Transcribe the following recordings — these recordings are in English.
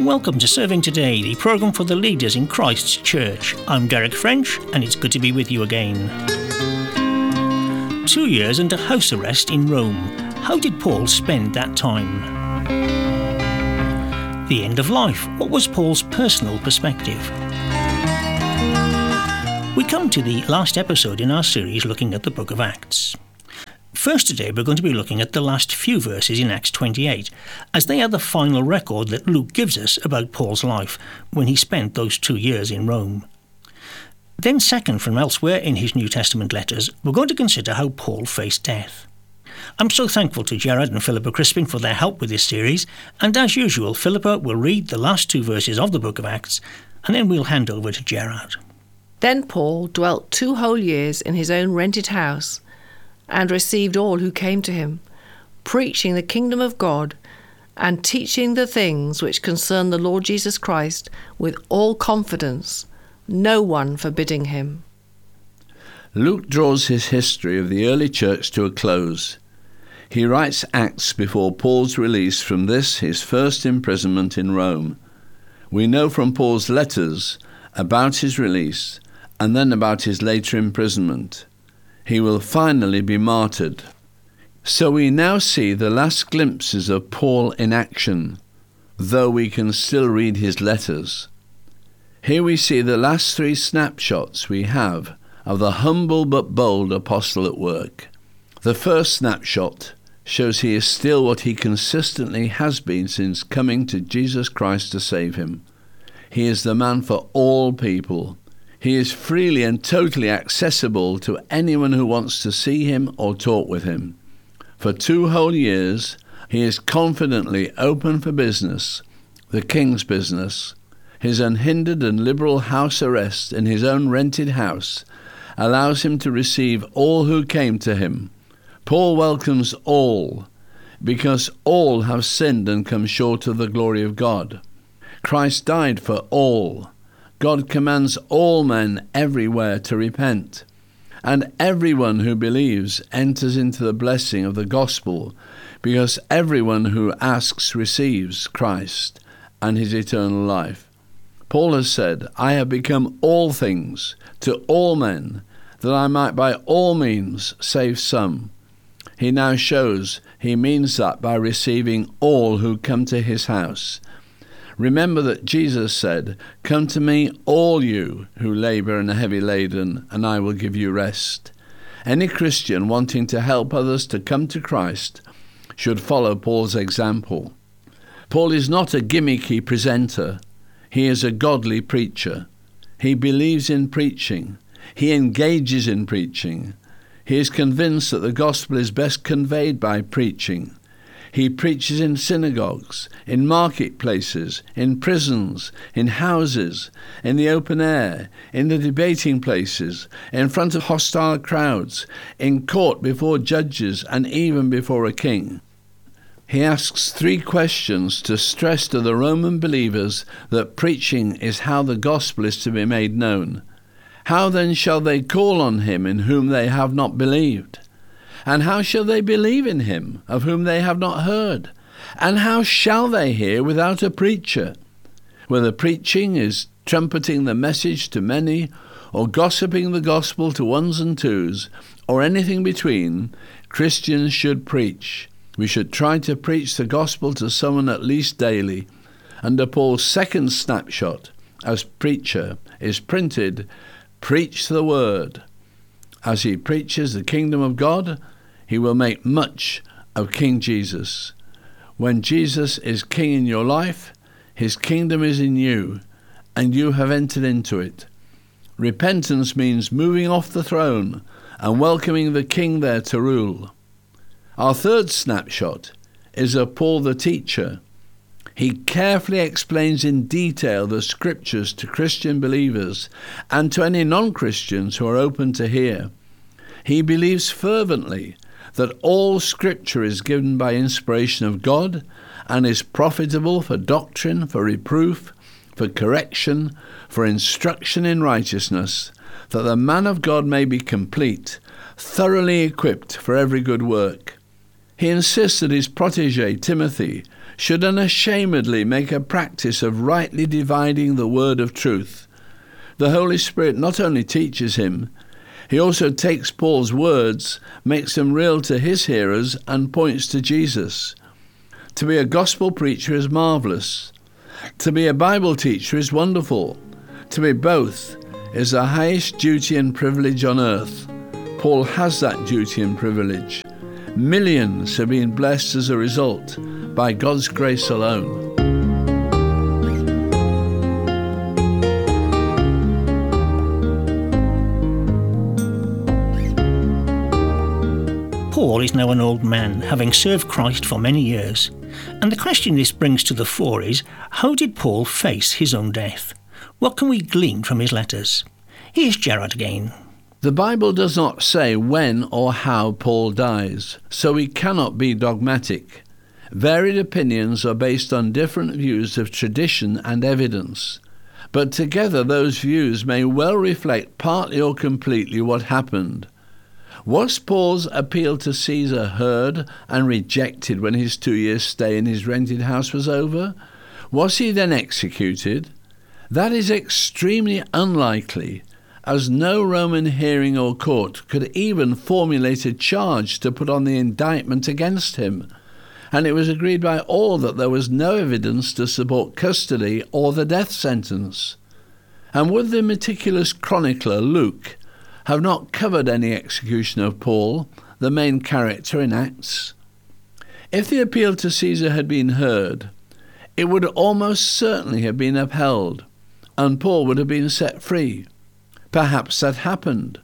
welcome to Serving Today, the programme for the leaders in Christ's Church. I'm Derek French, and it's good to be with you again. 2 years under house arrest in Rome. How did Paul spend that time? The end of life. What was Paul's personal perspective? We come to the last episode in our series looking at the book of Acts. First today we're going to be looking at the last few verses in Acts 28, as they are the final record that Luke gives us about Paul's life when he spent those 2 years in Rome. Then second, from elsewhere in his New Testament letters, we're going to consider how Paul faced death. I'm so thankful to Gerard and Philippa Crispin for their help with this series, and as usual, Philippa will read the last 2 verses of the book of Acts, and then we'll hand over to Gerard. Then Paul dwelt 2 whole years in his own rented house, and received all who came to him, preaching the kingdom of God, and teaching the things which concern the Lord Jesus Christ with all confidence, no one forbidding him. Luke draws his history of the early church to a close. He writes Acts before Paul's release from this, his first imprisonment in Rome. We know from Paul's letters about his release and then about his later imprisonment. He will finally be martyred. So we now see the last glimpses of Paul in action, though we can still read his letters. Here we see the last 3 snapshots we have of the humble but bold apostle at work. The first snapshot shows he is still what he consistently has been since coming to Jesus Christ to save him. He is the man for all people. He is freely and totally accessible to anyone who wants to see him or talk with him. For 2 whole years, he is confidently open for business, the king's business. His unhindered and liberal house arrest in his own rented house allows him to receive all who came to him. Paul welcomes all, because all have sinned and come short of the glory of God. Christ died for all. God commands all men everywhere to repent, and everyone who believes enters into the blessing of the gospel, because everyone who asks receives Christ and his eternal life. Paul has said, I have become all things to all men, that I might by all means save some. He now shows he means that by receiving all who come to his house. Remember that Jesus said, Come to me, all you who labour and are heavy laden, and I will give you rest. Any Christian wanting to help others to come to Christ should follow Paul's example. Paul is not a gimmicky presenter. He is a godly preacher. He believes in preaching. He engages in preaching. He is convinced that the gospel is best conveyed by preaching. He preaches in synagogues, in marketplaces, in prisons, in houses, in the open air, in the debating places, in front of hostile crowds, in court before judges, and even before a king. He asks 3 questions to stress to the Roman believers that preaching is how the gospel is to be made known. How then shall they call on him in whom they have not believed? And how shall they believe in him of whom they have not heard? And how shall they hear without a preacher? Whether preaching is trumpeting the message to many, or gossiping the gospel to ones and twos, or anything between, Christians should preach. We should try to preach the gospel to someone at least daily. Under Paul's second snapshot as preacher is printed, Preach the word. As he preaches the kingdom of God, he will make much of King Jesus. When Jesus is king in your life, his kingdom is in you, and you have entered into it. Repentance means moving off the throne and welcoming the king there to rule. Our third snapshot is of Paul the teacher. He carefully explains in detail the scriptures to Christian believers and to any non-Christians who are open to hear. He believes fervently that all scripture is given by inspiration of God and is profitable for doctrine, for reproof, for correction, for instruction in righteousness, that the man of God may be complete, thoroughly equipped for every good work. He insists that his protege, Timothy, should unashamedly make a practice of rightly dividing the word of truth. The Holy Spirit not only teaches him, he also takes Paul's words, makes them real to his hearers, and points to Jesus. To be a gospel preacher is marvellous. To be a Bible teacher is wonderful. To be both is the highest duty and privilege on earth. Paul has that duty and privilege. Millions have been blessed as a result, by God's grace alone. Paul is now an old man, having served Christ for many years. And the question this brings to the fore is, how did Paul face his own death? What can we glean from his letters? Here's Gerard again. The Bible does not say when or how Paul dies, so we cannot be dogmatic. Varied opinions are based on different views of tradition and evidence, but together those views may well reflect partly or completely what happened. Was Paul's appeal to Caesar heard and rejected when his 2 years' stay in his rented house was over? Was he then executed? That is extremely unlikely, as no Roman hearing or court could even formulate a charge to put on the indictment against him, and it was agreed by all that there was no evidence to support custody or the death sentence. And would the meticulous chronicler Luke have not covered any execution of Paul, the main character in Acts? If the appeal to Caesar had been heard, it would almost certainly have been upheld, and Paul would have been set free. Perhaps that happened.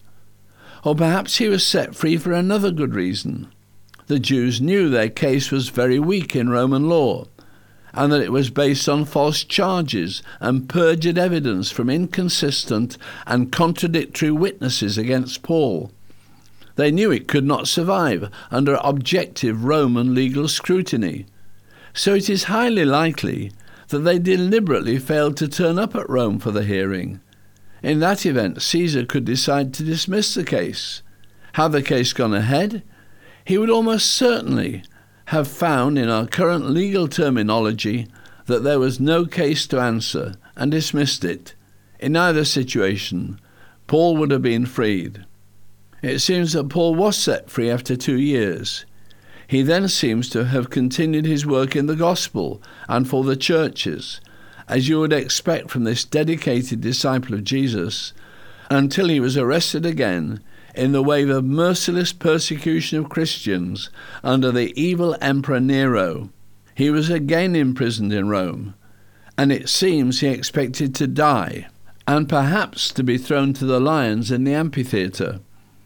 Or perhaps he was set free for another good reason. The Jews knew their case was very weak in Roman law, and that it was based on false charges and perjured evidence from inconsistent and contradictory witnesses against Paul. They knew it could not survive under objective Roman legal scrutiny. So it is highly likely that they deliberately failed to turn up at Rome for the hearing. In that event, Caesar could decide to dismiss the case. Had the case gone ahead, he would almost certainly have found in our current legal terminology that there was no case to answer and dismissed it. In either situation, Paul would have been freed. It seems that Paul was set free after 2 years. He then seems to have continued his work in the gospel and for the churches, as you would expect from this dedicated disciple of Jesus, until he was arrested again in the wave of merciless persecution of Christians under the evil Emperor Nero. He was again imprisoned in Rome, and it seems he expected to die, and perhaps to be thrown to the lions in the amphitheatre.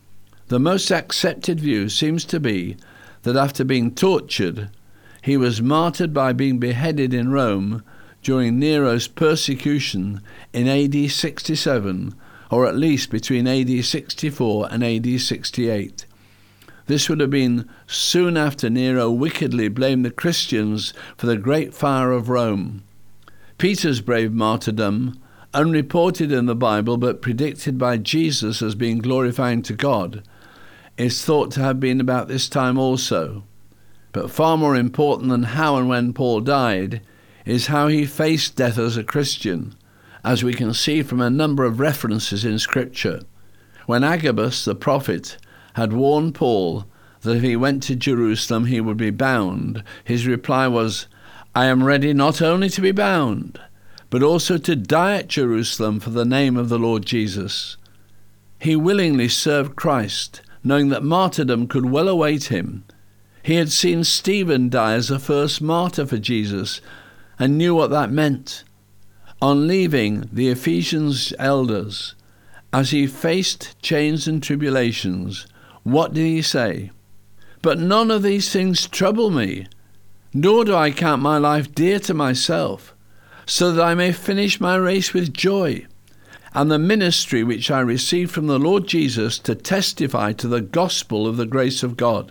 The most accepted view seems to be that after being tortured, he was martyred by being beheaded in Rome during Nero's persecution in AD 67, or at least between AD 64 and AD 68. This would have been soon after Nero wickedly blamed the Christians for the Great Fire of Rome. Peter's brave martyrdom, unreported in the Bible but predicted by Jesus as being glorifying to God, is thought to have been about this time also. But far more important than how and when Paul died is how he faced death as a Christian, as we can see from a number of references in Scripture. When Agabus, the prophet, had warned Paul that if he went to Jerusalem he would be bound, his reply was, "I am ready not only to be bound, but also to die at Jerusalem for the name of the Lord Jesus." He willingly served Christ, knowing that martyrdom could well await him. He had seen Stephen die as the first martyr for Jesus and knew what that meant. On leaving the Ephesians elders, as he faced chains and tribulations, what did he say? "But none of these things trouble me, nor do I count my life dear to myself, so that I may finish my race with joy, and the ministry which I received from the Lord Jesus to testify to the gospel of the grace of God."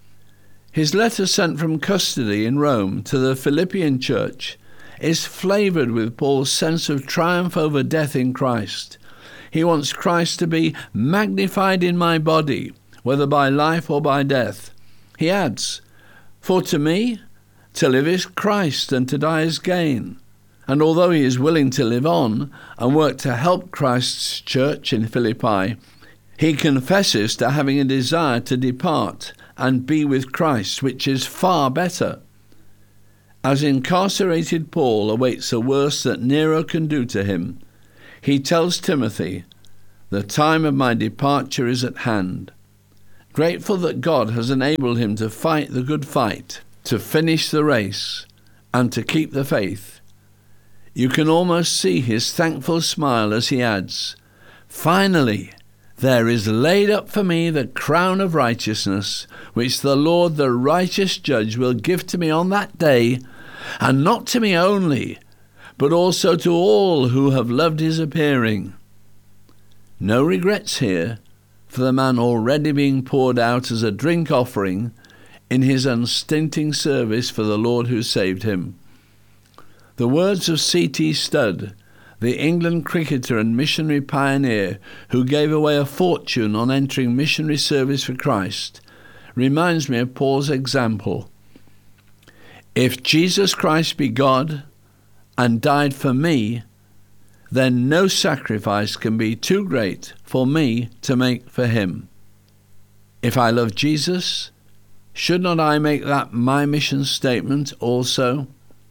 His letter sent from custody in Rome to the Philippian church is flavoured with Paul's sense of triumph over death in Christ. He wants Christ to be magnified in my body, whether by life or by death. He adds, "For to me, To live is Christ and to die is gain. And although he is willing to live on and work to help Christ's church in Philippi, he confesses to having a desire to depart and be with Christ, which is far better. As incarcerated Paul awaits the worst that Nero can do to him, he tells Timothy, "The time of my departure is at hand." Grateful that God has enabled him to fight the good fight, to finish the race, and to keep the faith, you can almost see his thankful smile as he adds, "Finally, there is laid up for me the crown of righteousness, which the Lord, the righteous judge, will give to me on that day, and not to me only, but also to all who have loved his appearing." No regrets here, for the man already being poured out as a drink offering in his unstinting service for the Lord who saved him. The words of C.T. Studd, the England cricketer and missionary pioneer who gave away a fortune on entering missionary service for Christ, reminds me of Paul's example. If Jesus Christ be God and died for me, then no sacrifice can be too great for me to make for him. If I love Jesus, should not I make that my mission statement also?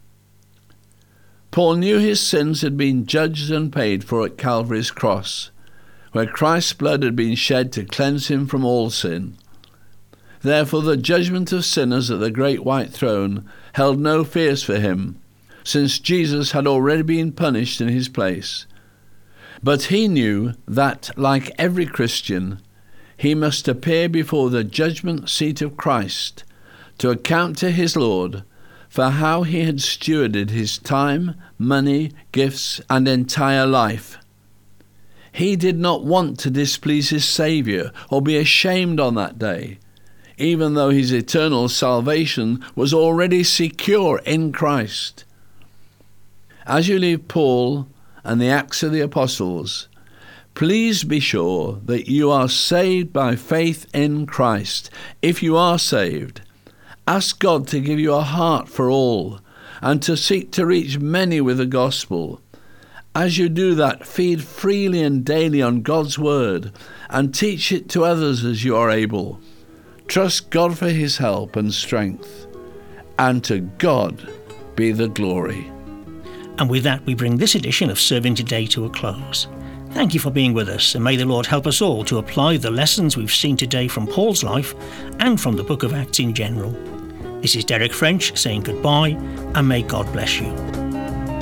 Paul knew his sins had been judged and paid for at Calvary's cross, where Christ's blood had been shed to cleanse him from all sin. Therefore the judgment of sinners at the great white throne held no fears for him, since Jesus had already been punished in his place. But he knew that, like every Christian, he must appear before the judgment seat of Christ to account to his Lord for how he had stewarded his time, money, gifts, and entire life. He did not want to displease his Saviour or be ashamed on that day, even though his eternal salvation was already secure in Christ. As you leave Paul and the Acts of the Apostles, please be sure that you are saved by faith in Christ. If you are saved, ask God to give you a heart for all and to seek to reach many with the gospel. As you do that, feed freely and daily on God's word and teach it to others as you are able. Trust God for his help and strength, and to God be the glory. And with that, we bring this edition of Serving Today to a close. Thank you for being with us, and may the Lord help us all to apply the lessons we've seen today from Paul's life and from the book of Acts in general. This is Derek French saying goodbye, and may God bless you.